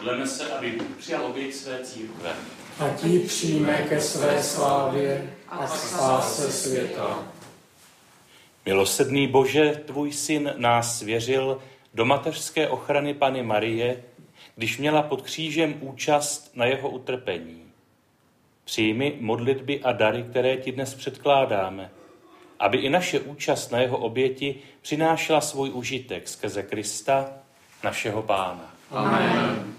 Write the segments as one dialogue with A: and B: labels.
A: Modleme se, aby Bůh přijal oběť své církve.
B: A ti přijme ke své slávě a k spáse světa.
A: Milosrdný Bože, tvůj syn nás svěřil do mateřské ochrany Panny Marie, když měla pod křížem účast na jeho utrpení. Přijmi modlitby a dary, které ti dnes předkládáme, aby i naše účast na jeho oběti přinášela svůj užitek skrze Krista, našeho Pána.
B: Amen.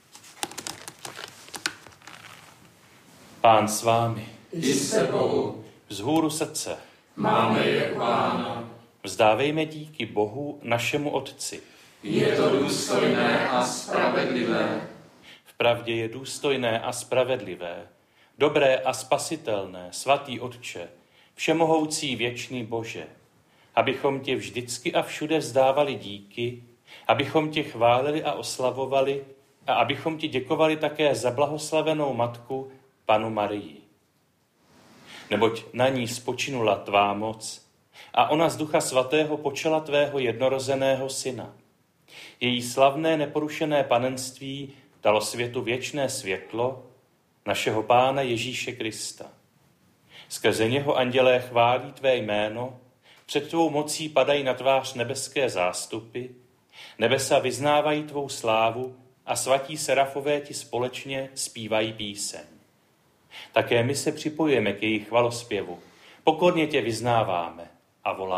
A: Pán s vámi.
B: I s tebou.
A: Vzhůru srdce.
B: Máme je u Pána.
A: Vzdávejme díky Bohu, našemu Otci.
B: Je to důstojné a spravedlivé.
A: Vpravdě je důstojné a spravedlivé, dobré a spasitelné, svatý Otče, všemohoucí věčný Bože, abychom tě vždycky a všude vzdávali díky, abychom tě chválili a oslavovali a abychom ti děkovali také za blahoslavenou matku, Pannu Marii. Neboť na ní spočinula tvá moc a ona z Ducha Svatého počala tvého jednorozeného syna. Její slavné neporušené panenství dalo světu věčné světlo, našeho Pána Ježíše Krista. Skrze něho andělé chválí tvé jméno, před tvou mocí padají na tvář nebeské zástupy, nebesa vyznávají tvou slávu a svatí serafové ti společně zpívají píseň. Také my se připojujeme k jejich chvalospěvu, pokorně tě vyznáváme a voláme.